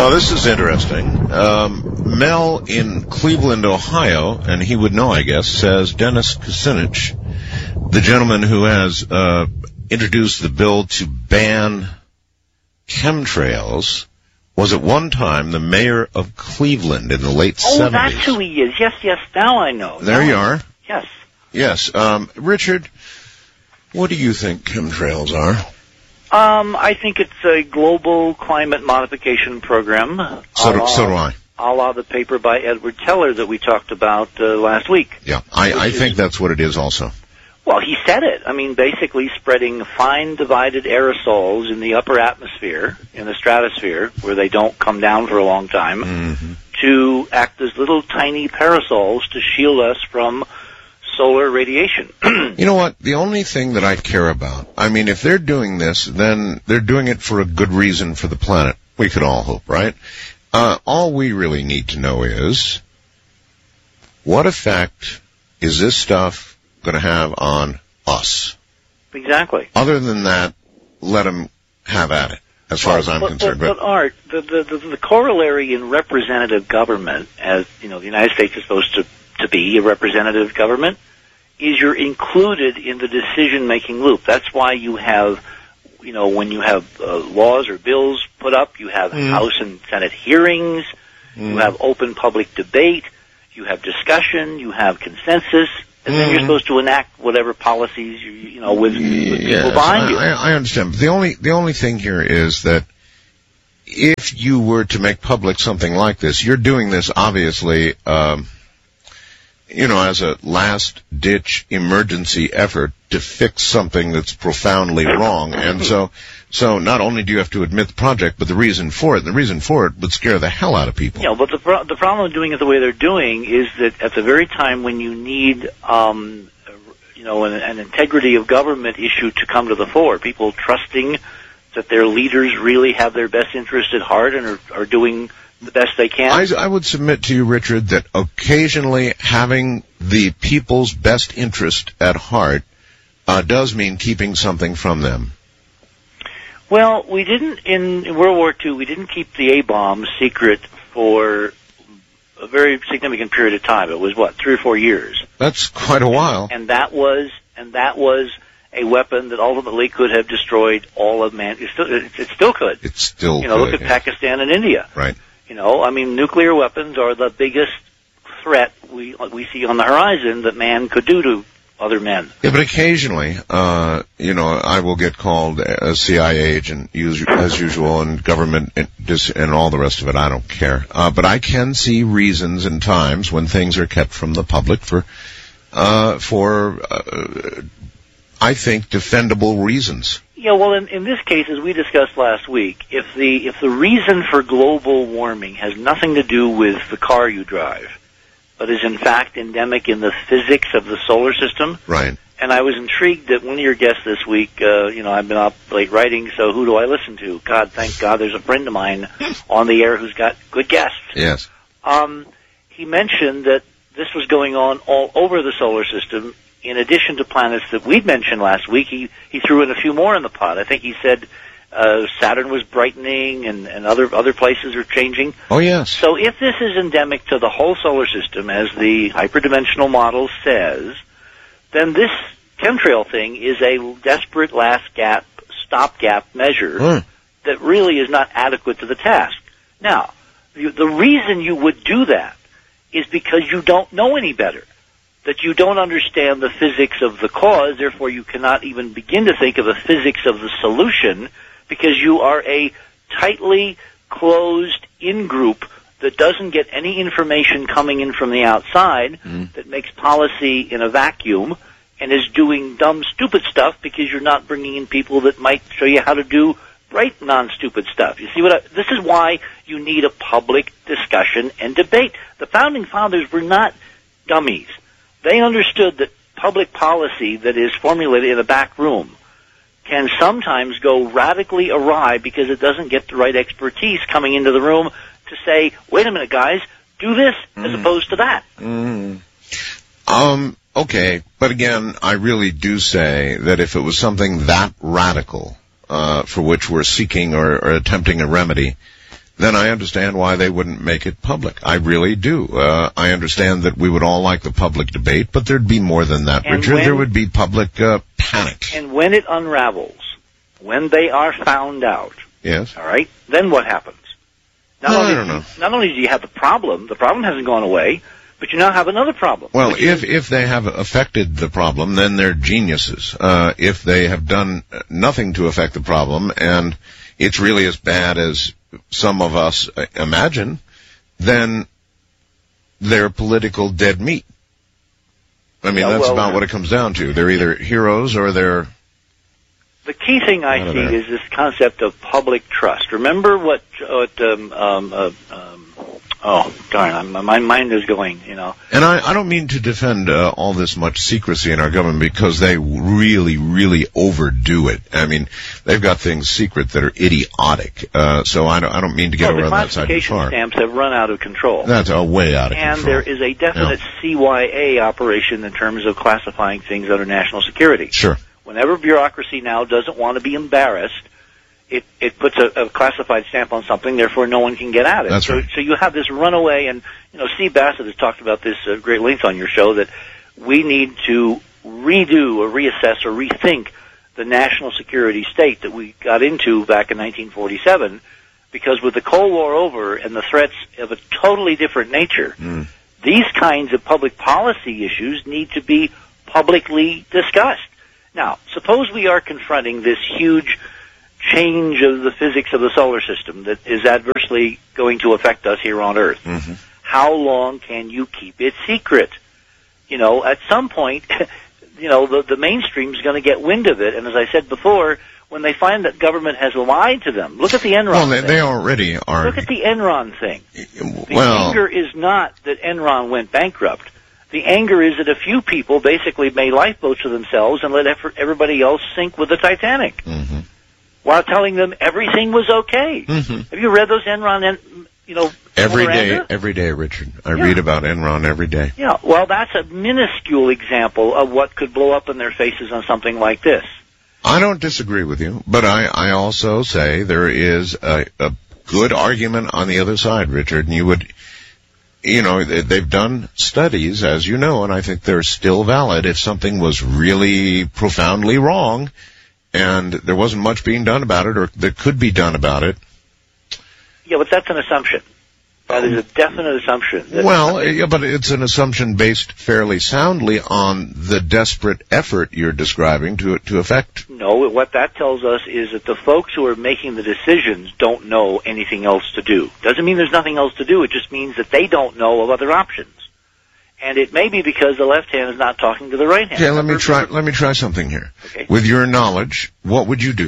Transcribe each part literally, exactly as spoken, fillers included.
Well, this is interesting. Um, Mel in Cleveland, Ohio, and he would know, I guess, says Dennis Kucinich, the gentleman who has uh, introduced the bill to ban chemtrails, was at one time the mayor of Cleveland in the late oh, seventies. Oh, that's who he is. Yes, yes, now I know. There now you I are. know. Yes. Yes. Um, Richard, what do you think chemtrails are? Um, I think it's a global climate modification program. So do, la, so do I. A la the paper by Edward Teller that we talked about uh, last week. Yeah, I, I is, think that's what it is also. Well, he said it. I mean, basically spreading fine divided aerosols in the upper atmosphere, in the stratosphere, where they don't come down for a long time, mm-hmm. to act as little tiny parasols to shield us from solar radiation. You know what? The only thing that I care about, I mean, if they're doing this, then they're doing it for a good reason for the planet. We could all hope, right? Uh, all we really need to know is, what effect is this stuff going to have on us? Exactly. Other than that, let them have at it, as far well, as I'm but, concerned. But, but Art, the, the, the, the corollary in representative government, as you know, the United States is supposed to to be a representative government, is you're included in the decision-making loop. That's why you have, you know, when you have uh, laws or bills put up, you have mm. House and Senate hearings, mm. you have open public debate, you have discussion, you have consensus, and mm. then you're supposed to enact whatever policies, you, you know, with, with yes, people behind I, you. I, I understand. But the only, the only thing here is that if you were to make public something like this, you're doing this obviously, um, you know, as a last-ditch emergency effort to fix something that's profoundly wrong. And so, so not only do you have to admit the project, but the reason for it, the reason for it would scare the hell out of people. Yeah, but the pro- the problem with doing it the way they're doing is that at the very time when you need, um, you know, an, an integrity of government issue to come to the fore, people trusting that their leaders really have their best interest at heart and are, are doing the best they can. I, I would submit to you, Richard, that occasionally having the people's best interest at heart uh, does mean keeping something from them. Well, we didn't, in World War Two, we didn't keep the A-bomb secret for a very significant period of time. It was, what, three or four years? That's quite a while. And that was, and that was a weapon that ultimately could have destroyed all of man. It still, it, it still could. It still You know, could, look at yeah. Pakistan and India. Right. You know, I mean, nuclear weapons are the biggest threat we we see on the horizon that man could do to other men. Yeah, but occasionally, uh, you know, I will get called a C I A agent as usual, and government and all the rest of it. I don't care. Uh, but I can see reasons and times when things are kept from the public for, uh, for, uh, I think, defendable reasons. Yeah, well, in, in this case, as we discussed last week, if the if the reason for global warming has nothing to do with the car you drive, but is in fact endemic in the physics of the solar system, right? And I was intrigued that one of your guests this week, uh, you know, I've been up late writing, so who do I listen to? God, thank God, there's a friend of mine on the air who's got good guests. Yes. Um, he mentioned that this was going on all over the solar system. In addition to planets that we'd mentioned last week, he, he threw in a few more in the pot. I think he said uh, Saturn was brightening and, and other other places are changing. Oh, yes. So if this is endemic to the whole solar system, as the hyperdimensional model says, then this chemtrail thing is a desperate last gap, stopgap measure mm. that really is not adequate to the task. Now, you, the reason you would do that is because you don't know any better. That you don't understand the physics of the cause, therefore you cannot even begin to think of the physics of the solution, because you are a tightly closed in-group that doesn't get any information coming in from the outside, mm. that makes policy in a vacuum, and is doing dumb, stupid stuff because you're not bringing in people that might show you how to do bright, non-stupid stuff. You see what I, this is why you need a public discussion and debate. The founding fathers were not dummies. They understood that public policy that is formulated in a back room can sometimes go radically awry because it doesn't get the right expertise coming into the room to say, wait a minute, guys, do this mm. as opposed to that. Mm. Um, okay, but again, I really do say that if it was something that radical uh, for which we're seeking or, or attempting a remedy, then I understand why they wouldn't make it public. I really do. Uh, I understand that we would all like the public debate, but there'd be more than that, And Richard. when- There would be public uh, panic. And when it unravels, when they are found out, Yes? all right, then what happens? Not No, only I don't know. Not only do you have the problem, the problem hasn't gone away, but you now have another problem. Well, which if is- if they have affected the problem, then they're geniuses. Uh, if they have done nothing to affect the problem, and it's really as bad as some of us uh, imagine, then they're political dead meat. I mean, Yeah, that's well, about what it comes down to. They're either heroes or they're... The key thing I Out of see there. is this concept of public trust. Remember what, what um, um, uh, um, oh, darn, I'm, my mind is going, you know. And I, I don't mean to defend uh, all this much secrecy in our government because they really, really overdo it. I mean, they've got things secret that are idiotic. Uh, so I don't, I don't mean to get Well, over the on that side too classification far. stamps have run out of control. That's uh, way out of And control. there is a definite C Y A operation in terms of classifying things under national security. Sure. Whenever bureaucracy now doesn't want to be embarrassed, it, it puts a, a classified stamp on something, therefore no one can get at it. That's so, right. so you have this runaway, and, you know, Steve Bassett has talked about this at great length on your show, that we need to redo or reassess or rethink the national security state that we got into back in nineteen forty-seven, because with the Cold War over and the threats of a totally different nature, Mm. these kinds of public policy issues need to be publicly discussed. Now, suppose we are confronting this huge change of the physics of the solar system that is adversely going to affect us here on Earth. Mm-hmm. How long can you keep it secret? You know, at some point, you know, the, the mainstream is going to get wind of it, and as I said before, when they find that government has lied to them, look at the Enron Well, they, thing. they already are. Look at the Enron thing. The well, anger is not that Enron went bankrupt. The anger is that a few people basically made lifeboats of themselves and let eff- everybody else sink with the Titanic, mm-hmm. while telling them everything was okay. Mm-hmm. Have you read those Enron, en- you know, every day, memoranda? every day, Richard. I Yeah. read about Enron every day. Yeah, well, that's a minuscule example of what could blow up in their faces on something like this. I don't disagree with you, but I, I also say there is a, a good argument on the other side, Richard, and you would... You know, they've done studies, as you know, and I think they're still valid. If something was really profoundly wrong and there wasn't much being done about it or that could be done about it. Yeah, but that's an assumption. That is a definite assumption. That Well, yeah, but it's an assumption based fairly soundly on the desperate effort you're describing to to affect. No, what that tells us is that the folks who are making the decisions don't know anything else to do. Doesn't mean there's nothing else to do. It just means that they don't know of other options. And it may be because the left hand is not talking to the right hand. Okay, let me try. Let me try something here. Okay. With your knowledge, what would you do?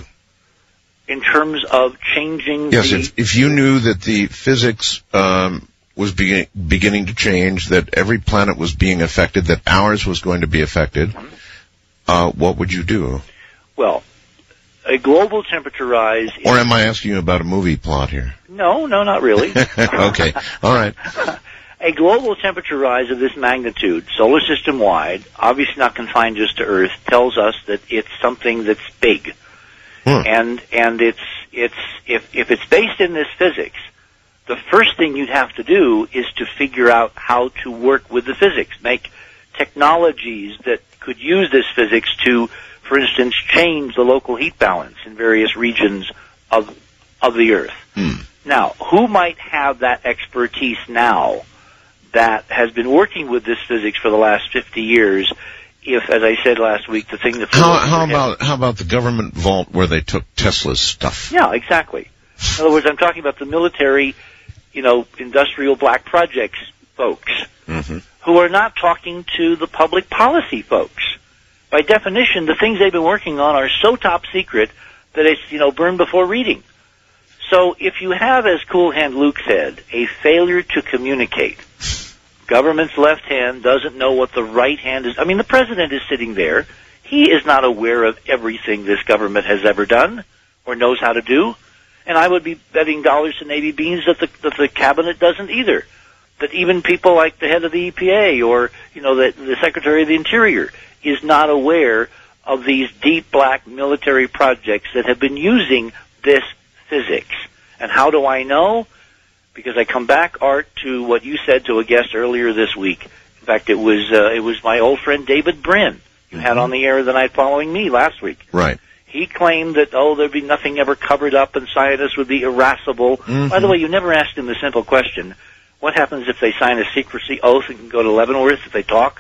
In terms of changing Yes, the... if if you knew that the physics um, was be- beginning to change, that every planet was being affected, that ours was going to be affected, uh, what would you do? Well, a global temperature rise... is- Or am I asking you about a movie plot here? No, no, not really. Okay, all right. A global temperature rise of this magnitude, solar system wide, obviously not confined just to Earth, tells us that it's something that's big. Hmm. And and it's it's if if it's based in this physics, the first thing you'd have to do is to figure out how to work with the physics, make technologies that could use this physics to, for instance, change the local heat balance in various regions of of the Earth. Hmm. Now, who might have that expertise now that has been working with this physics for the last fifty years? If, as I said last week, the thing that... How, how about how about the government vault where they took Tesla's stuff? Yeah, exactly. In other words, I'm talking about the military, you know, industrial black projects folks Mm-hmm. who are not talking to the public policy folks. By definition, the things they've been working on are so top secret that it's, you know, burn before reading. So if you have, as Cool Hand Luke said, a failure to communicate, government's left hand doesn't know what the right hand is. I mean, the president is sitting there. He is not aware of everything this government has ever done or knows how to do. And I would be betting dollars to Navy beans that the, that the cabinet doesn't either. That even people like the head of the E P A or, you know, the, the Secretary of the Interior is not aware of these deep black military projects that have been using this physics. And how do I know? because I come back, Art, to what you said to a guest earlier this week. In fact, it was uh, it was my old friend David Brin you mm-hmm. had on the air the night following me last week. Right. He claimed that, oh, there'd be nothing ever covered up and scientists would be irascible. Mm-hmm. By the way, you never asked him the simple question, what happens if they sign a secrecy oath and can go to Leavenworth if they talk?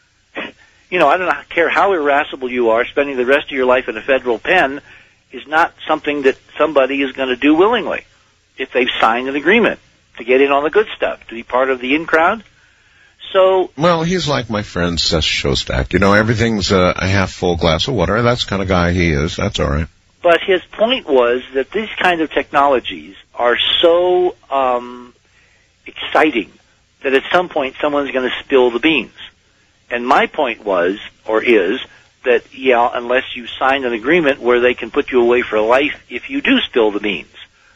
You know, I don't care how irascible you are, spending the rest of your life in a federal pen is not something that somebody is going to do willingly if they've signed an agreement to get in on the good stuff, to be part of the in crowd. So, well, he's like my friend Seth Shostak. You know, everything's a, a half-full glass of water. That's the kind of guy he is. That's all right. But his point was that these kind of technologies are so um, exciting that at some point someone's going to spill the beans. And my point was, or is, that, yeah, unless you sign an agreement where they can put you away for life if you do spill the beans,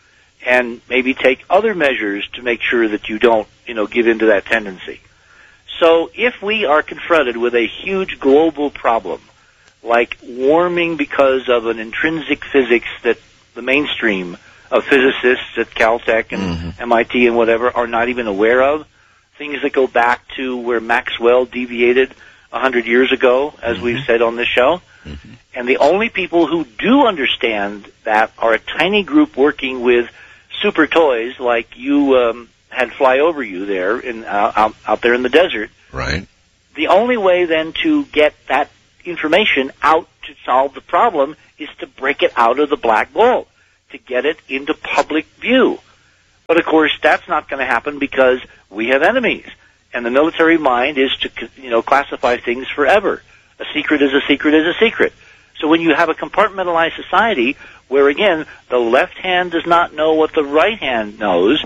and maybe take other measures to make sure that you don't, you know, give into that tendency. So if we are confronted with a huge global problem, like warming because of an intrinsic physics that the mainstream of physicists at Caltech and mm-hmm. M I T and whatever are not even aware of, things that go back to where Maxwell deviated a hundred years ago, as mm-hmm. we've said on this show, mm-hmm. and the only people who do understand that are a tiny group working with super toys like you um, had fly over you there in uh, out, out there in the desert. Right. The only way then to get that information out to solve the problem is to break it out of the black ball, to get it into public view. But of course, that's not going to happen because we have enemies, and the military mind is to, you know, classify things forever. A secret is a secret is a secret. So when you have a compartmentalized society where, again, the left hand does not know what the right hand knows,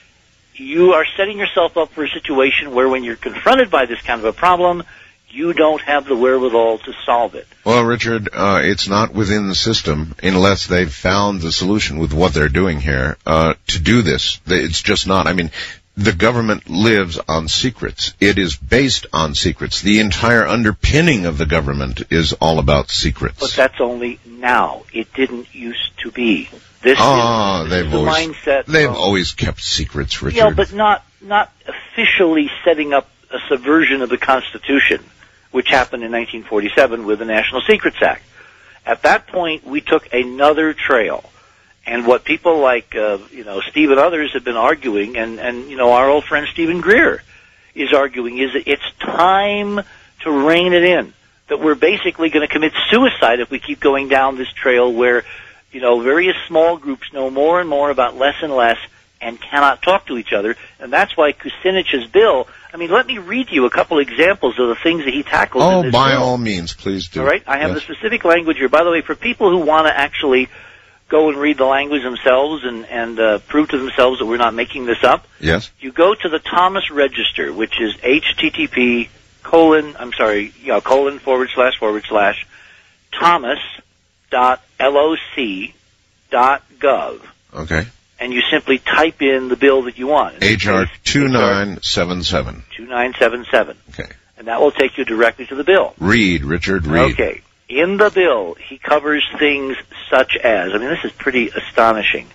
you are setting yourself up for a situation where when you're confronted by this kind of a problem, you don't have the wherewithal to solve it. Well, Richard, uh, it's not within the system unless they've found the solution with what they're doing here uh, to do this. It's just not. I mean, the government lives on secrets. It is based on secrets. The entire underpinning of the government is all about secrets. But that's only now. It didn't used to be. This oh, is, this they've is the always, mindset. They've of, always kept secrets, Richard. Yeah, but not not officially setting up a subversion of the Constitution, which happened in nineteen forty-seven with the National Secrets Act. At that point, we took another trail. And what people like, uh, you know, Steve and others have been arguing, and, and, you know, our old friend Stephen Greer is arguing, is that it's time to rein it in. That we're basically going to commit suicide if we keep going down this trail where, you know, various small groups know more and more about less and less and cannot talk to each other. And that's why Kucinich's bill, I mean, let me read you a couple examples of the things that he tackles oh, in this by bill. all means, please do. All right? I have yes. the specific language here. By the way, for people who want to actually go and read the language themselves and, and uh, prove to themselves that we're not making this up, yes. you go to the Thomas Register, which is H T T P colon, I'm sorry, you know, colon forward slash forward slash Thomas dot L O C dot gov. Okay. And you simply type in the bill that you want. H R two nine seven seven. two nine seven seven. Okay. And that will take you directly to the bill. Read, Richard, read. Okay. In the bill, he covers things such as, I mean, this is pretty astonishing.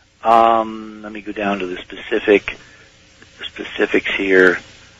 Um, let me go down to the specific specifics here.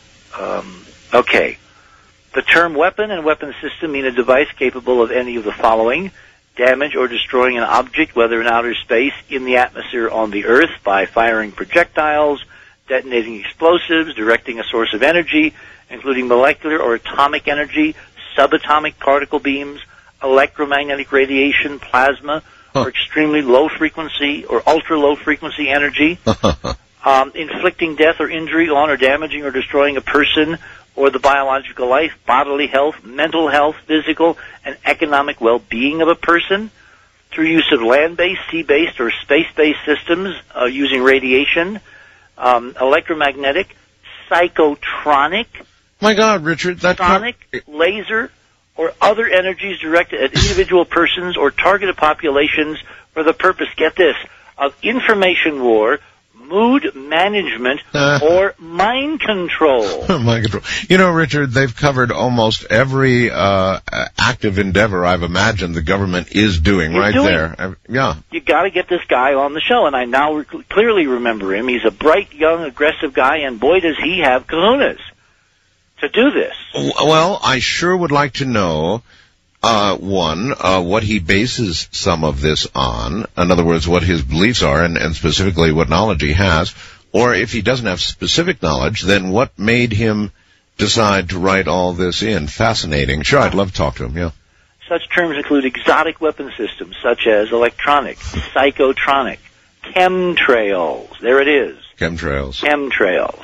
Um, okay. The term weapon and weapon system mean a device capable of any of the following: damage or destroying an object, whether in outer space, in the atmosphere, on the Earth, by firing projectiles, detonating explosives, directing a source of energy, including molecular or atomic energy, subatomic particle beams, electromagnetic radiation, plasma, huh. or extremely low frequency or ultra low frequency energy, um, inflicting death or injury on or damaging or destroying a person or the biological life, bodily health, mental health, physical, and economic well-being of a person, through use of land-based, sea-based, or space-based systems uh, using radiation, um, electromagnetic, psychotronic, my God, Richard, that sonic, part... laser, or other energies directed at individual persons or targeted populations for the purpose, get this, of information war, mood management, or mind control. Mind control. You know, Richard, they've covered almost every uh active endeavor I've imagined the government is doing You're right doing, there. I, yeah. You got to get this guy on the show, and I now rec- clearly remember him. He's a bright, young, aggressive guy, and boy, does he have kahunas to do this. Well, I sure would like to know, uh, one, uh, what he bases some of this on. In other words, what his beliefs are, and, and specifically what knowledge he has. Or if he doesn't have specific knowledge, then what made him decide to write all this in? Fascinating. Sure, I'd love to talk to him, yeah. Such terms include exotic weapon systems, such as electronic, psychotronic, chemtrails. There it is. Chemtrails. Chemtrails.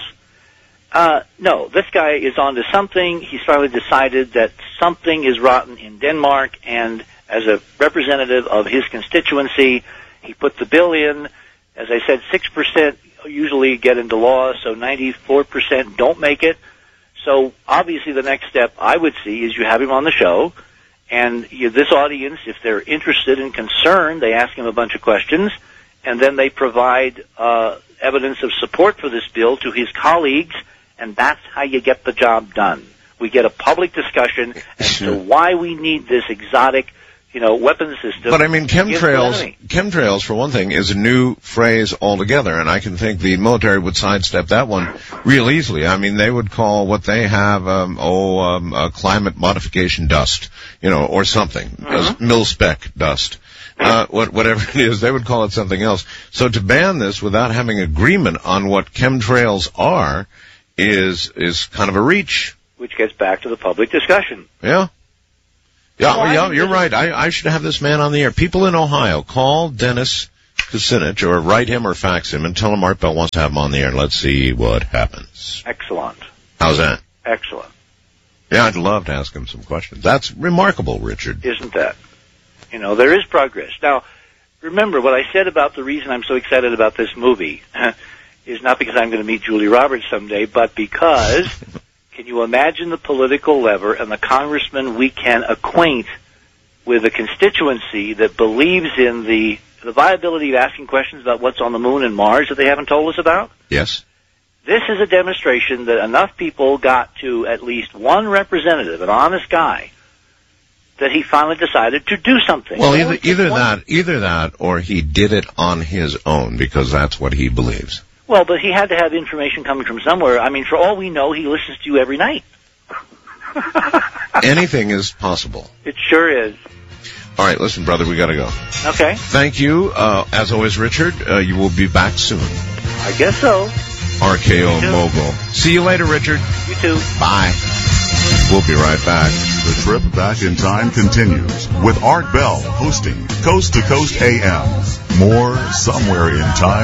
Uh, no, this guy is onto something. He's finally decided that something is rotten in Denmark, and as a representative of his constituency, he put the bill in. As I said, six percent usually get into law, so ninety-four percent don't make it. So obviously the next step I would see is you have him on the show, and you, this audience, if they're interested and concerned, they ask him a bunch of questions, and then they provide uh, evidence of support for this bill to his colleagues, and that's how you get the job done. We get a public discussion as to why we need this exotic, you know, weapon system. But I mean, chemtrails, chemtrails, for one thing, is a new phrase altogether, and I can think the military would sidestep that one real easily. I mean, they would call what they have, um, oh, um, uh, climate modification dust, you know, or something, mm-hmm. mil-spec dust. Uh, what, whatever it is, they would call it something else. So to ban this without having agreement on what chemtrails are is, is kind of a reach. Which gets back to the public discussion. Yeah. Yeah, well, yeah, you're right. I, I should have this man on the air. People in Ohio, call Dennis Kucinich or write him or fax him and tell him Art Bell wants to have him on the air. Let's see what happens. Excellent. How's that? Excellent. Yeah, I'd love to ask him some questions. That's remarkable, Richard. Isn't that? You know, there is progress. Now, remember what I said about the reason I'm so excited about this movie is not because I'm going to meet Julie Roberts someday, but because... Can you imagine the political lever and the congressman we can acquaint with a constituency that believes in the, the viability of asking questions about what's on the moon and Mars that they haven't told us about? Yes. This is a demonstration that enough people got to at least one representative, an honest guy, that he finally decided to do something. Well, either, either that, either that, or he did it on his own because that's what he believes. Well, but he had to have information coming from somewhere. I mean, for all we know, he listens to you every night. Anything is possible. It sure is. All right, listen, brother, we got to go. Okay. Thank you. Uh, as always, Richard, uh, you will be back soon. I guess so. R K O Mogul. See you later, Richard. You too. Bye. We'll be right back. The trip back in time continues with Art Bell hosting Coast to Coast A M. More somewhere in time.